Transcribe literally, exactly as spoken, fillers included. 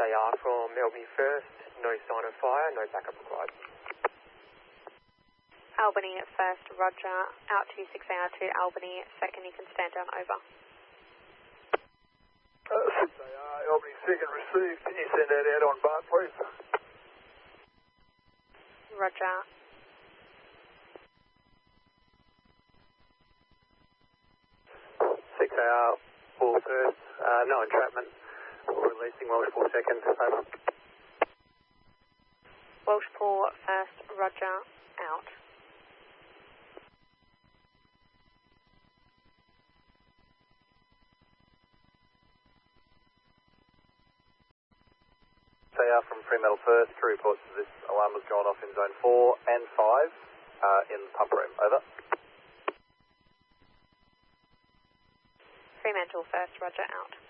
A R from Albany first, no sign of fire, no backup required. Albany first, roger, out to six A R to Albany second, you can stand down, over. Uh, six A R, Albany second received, can you send that out on bar please? Roger. six A R, four first, uh, no entrapment, we're releasing Welsh four second, over. Welsh four first, roger, out. six A R from Fremantle first, crew reports that this alarm has gone off in zone four and five, uh, in the pump room, over. Fremantle first, roger, out.